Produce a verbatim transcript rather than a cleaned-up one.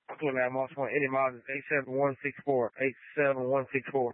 Brooklyn at Moss One, Eddie Miles is eight seven one six four. eight seven one six four.